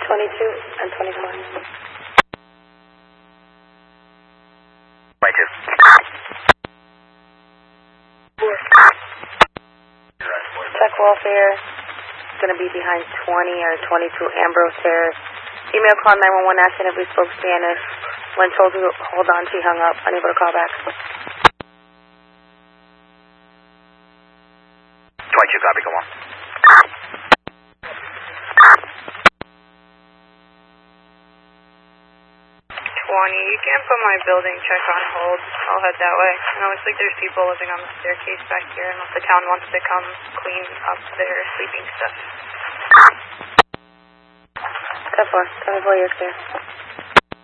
22 and 24. 22. Check welfare. It's going to be behind 20 or 22 Ambrose Terrace. Email call 911 asking if we spoke Spanish. When told to hold on, she hung up. Unable to call back. 22, copy, come on. 20. You can put my building check on hold. I'll head that way. It looks like there's people living on the staircase back here, unless the town wants to come clean up their sleeping stuff. 10-4. 24 years clear.